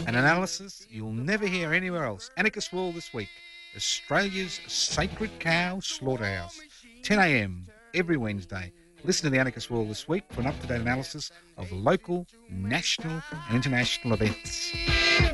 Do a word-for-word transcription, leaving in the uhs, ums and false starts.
An analysis you'll never hear anywhere else. Anarchist World this week. Australia's sacred cow slaughterhouse. ten a.m. every Wednesday. Listen to the Anarchist World this week for an up-to-date analysis of local, national and international events.